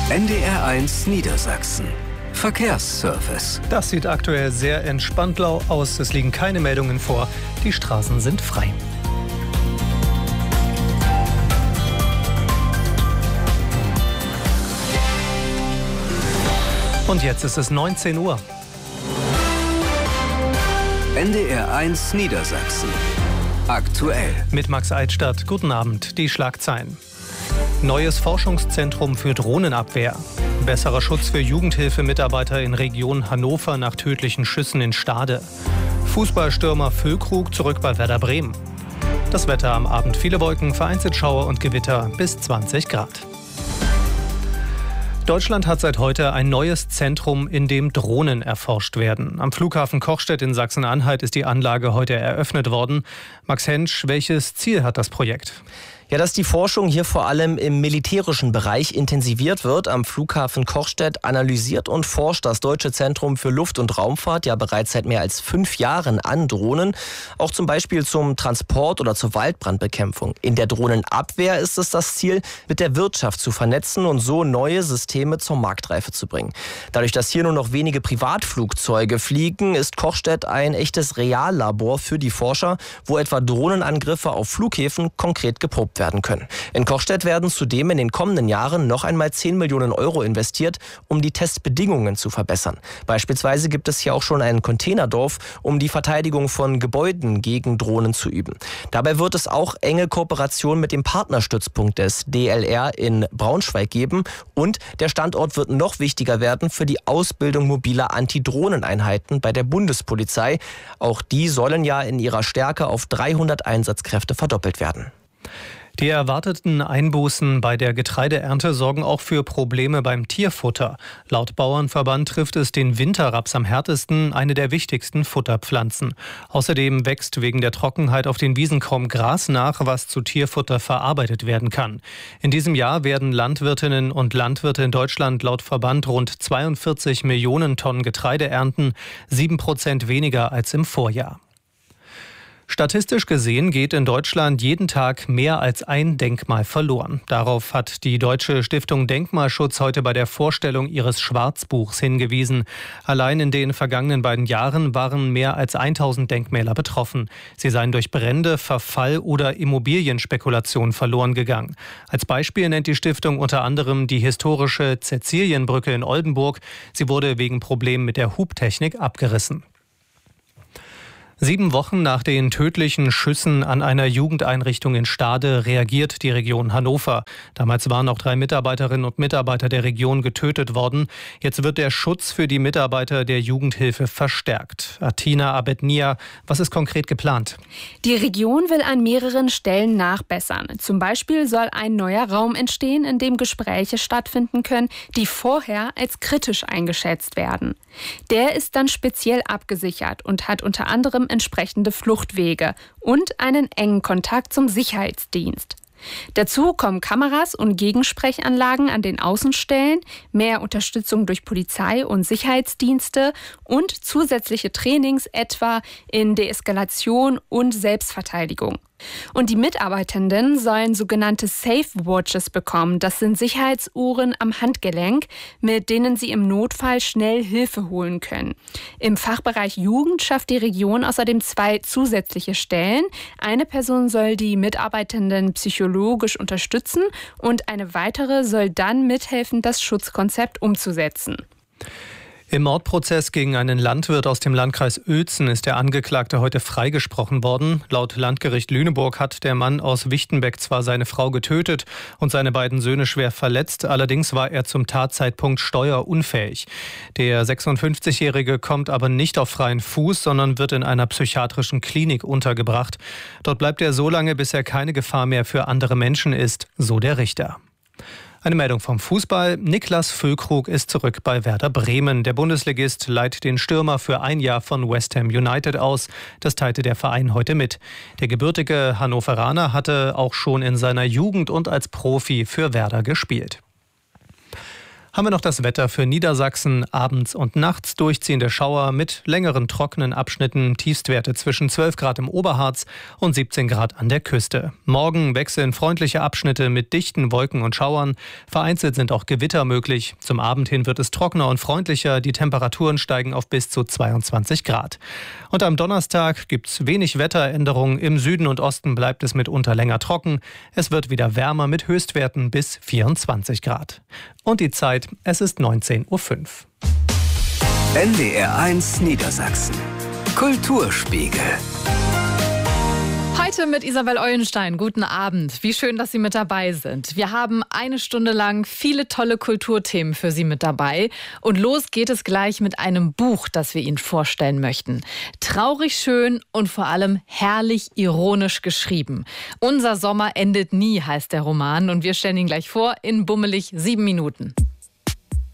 NDR1 Niedersachsen. Verkehrsservice. Das sieht aktuell sehr entspannt aus. Es liegen keine Meldungen vor. Die Straßen sind frei. Und jetzt ist es 19 Uhr. NDR1 Niedersachsen. Aktuell. Mit Max Eitstadt. Guten Abend. Die Schlagzeilen. Neues Forschungszentrum für Drohnenabwehr. Besserer Schutz für Jugendhilfemitarbeiter in Region Hannover nach tödlichen Schüssen in Stade. Fußballstürmer Füllkrug zurück bei Werder Bremen. Das Wetter am Abend: viele Wolken, vereinzelt Schauer und Gewitter bis 20 Grad. Deutschland hat seit heute ein neues Zentrum, in dem Drohnen erforscht werden. Am Flughafen Kochstedt in Sachsen-Anhalt ist die Anlage heute eröffnet worden. Max Hensch, welches Ziel hat das Projekt? Ja, dass die Forschung hier vor allem im militärischen Bereich intensiviert wird. Am Flughafen Kochstedt analysiert und forscht das Deutsche Zentrum für Luft- und Raumfahrt ja bereits seit mehr als 5 Jahren an Drohnen. Auch zum Beispiel zum Transport oder zur Waldbrandbekämpfung. In der Drohnenabwehr ist es das Ziel, mit der Wirtschaft zu vernetzen und so neue Systeme zur Marktreife zu bringen. Dadurch, dass hier nur noch wenige Privatflugzeuge fliegen, ist Kochstedt ein echtes Reallabor für die Forscher, wo etwa Drohnenangriffe auf Flughäfen konkret geprobt werden können. In Kochstedt werden zudem in den kommenden Jahren noch einmal 10 Millionen Euro investiert, um die Testbedingungen zu verbessern. Beispielsweise gibt es hier auch schon ein Containerdorf, um die Verteidigung von Gebäuden gegen Drohnen zu üben. Dabei wird es auch enge Kooperation mit dem Partnerstützpunkt des DLR in Braunschweig geben und der Standort wird noch wichtiger werden für die Ausbildung mobiler Antidrohneneinheiten bei der Bundespolizei. Auch die sollen ja in ihrer Stärke auf 300 Einsatzkräfte verdoppelt werden. Die erwarteten Einbußen bei der Getreideernte sorgen auch für Probleme beim Tierfutter. Laut Bauernverband trifft es den Winterraps am härtesten, eine der wichtigsten Futterpflanzen. Außerdem wächst wegen der Trockenheit auf den Wiesen kaum Gras nach, was zu Tierfutter verarbeitet werden kann. In diesem Jahr werden Landwirtinnen und Landwirte in Deutschland laut Verband rund 42 Millionen Tonnen Getreide ernten, 7% weniger als im Vorjahr. Statistisch gesehen geht in Deutschland jeden Tag mehr als ein Denkmal verloren. Darauf hat die Deutsche Stiftung Denkmalschutz heute bei der Vorstellung ihres Schwarzbuchs hingewiesen. Allein in den vergangenen beiden Jahren waren mehr als 1000 Denkmäler betroffen. Sie seien durch Brände, Verfall oder Immobilienspekulation verloren gegangen. Als Beispiel nennt die Stiftung unter anderem die historische Cäcilienbrücke in Oldenburg. Sie wurde wegen Problemen mit der Hubtechnik abgerissen. 7 Wochen nach den tödlichen Schüssen an einer Jugendeinrichtung in Stade reagiert die Region Hannover. Damals waren auch 3 Mitarbeiterinnen und Mitarbeiter der Region getötet worden. Jetzt wird der Schutz für die Mitarbeiter der Jugendhilfe verstärkt. Atina Abednia, was ist konkret geplant? Die Region will an mehreren Stellen nachbessern. Zum Beispiel soll ein neuer Raum entstehen, in dem Gespräche stattfinden können, die vorher als kritisch eingeschätzt werden. Der ist dann speziell abgesichert und hat unter anderem entsprechende Fluchtwege und einen engen Kontakt zum Sicherheitsdienst. Dazu kommen Kameras und Gegensprechanlagen an den Außenstellen, mehr Unterstützung durch Polizei und Sicherheitsdienste und zusätzliche Trainings etwa in Deeskalation und Selbstverteidigung. Und die Mitarbeitenden sollen sogenannte Safe Watches bekommen. Das sind Sicherheitsuhren am Handgelenk, mit denen sie im Notfall schnell Hilfe holen können. Im Fachbereich Jugend schafft die Region außerdem 2 zusätzliche Stellen. Eine Person soll die Mitarbeitenden psychologisch unterstützen und eine weitere soll dann mithelfen, das Schutzkonzept umzusetzen. Im Mordprozess gegen einen Landwirt aus dem Landkreis Uelzen ist der Angeklagte heute freigesprochen worden. Laut Landgericht Lüneburg hat der Mann aus Wichtenbeck zwar seine Frau getötet und seine beiden Söhne schwer verletzt, allerdings war er zum Tatzeitpunkt steuerunfähig. Der 56-Jährige kommt aber nicht auf freien Fuß, sondern wird in einer psychiatrischen Klinik untergebracht. Dort bleibt er so lange, bis er keine Gefahr mehr für andere Menschen ist, so der Richter. Eine Meldung vom Fußball. Niklas Füllkrug ist zurück bei Werder Bremen. Der Bundesligist leiht den Stürmer für ein Jahr von West Ham United aus. Das teilte der Verein heute mit. Der gebürtige Hannoveraner hatte auch schon in seiner Jugend und als Profi für Werder gespielt. Haben wir noch das Wetter für Niedersachsen. Abends und nachts durchziehende Schauer mit längeren trockenen Abschnitten. Tiefstwerte zwischen 12 Grad im Oberharz und 17 Grad an der Küste. Morgen wechseln freundliche Abschnitte mit dichten Wolken und Schauern. Vereinzelt sind auch Gewitter möglich. Zum Abend hin wird es trockener und freundlicher. Die Temperaturen steigen auf bis zu 22 Grad. Und am Donnerstag gibt es wenig Wetteränderungen. Im Süden und Osten bleibt es mitunter länger trocken. Es wird wieder wärmer mit Höchstwerten bis 24 Grad. Und die Zeit, es ist 19:05 Uhr. NDR1 Niedersachsen. Kulturspiegel. Heute mit Isabel Eulenstein. Guten Abend. Wie schön, dass Sie mit dabei sind. Wir haben eine Stunde lang viele tolle Kulturthemen für Sie mit dabei. Und los geht es gleich mit einem Buch, das wir Ihnen vorstellen möchten. Traurig schön und vor allem herrlich ironisch geschrieben. Unser Sommer endet nie, heißt der Roman. Und wir stellen ihn gleich vor in bummelig 7 Minuten.